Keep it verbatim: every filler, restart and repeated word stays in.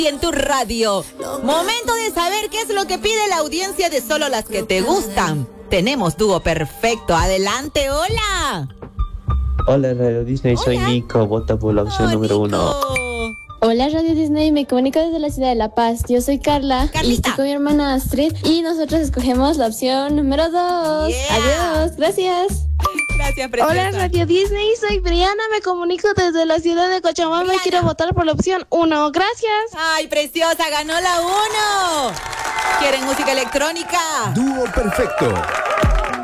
en tu radio. Momento de saber qué es lo que pide la audiencia de Solo las que te gustan. Tenemos dúo perfecto. Adelante, hola. Hola Radio Disney, Hola. soy Nico, vota por la opción Oh, número Nico. uno. Hola Radio Disney, me comunico desde la ciudad de La Paz. Yo soy Carla Carlita. y estoy con mi hermana Astrid y nosotros escogemos la opción número dos. Yeah. Adiós, gracias. Gracias, preciosa. Hola Radio Disney, soy Briana, me comunico desde la ciudad de Cochabamba Briana. y quiero votar por la opción uno. Gracias. Ay, preciosa, ganó la uno. ¿Quieren música electrónica? Dúo perfecto.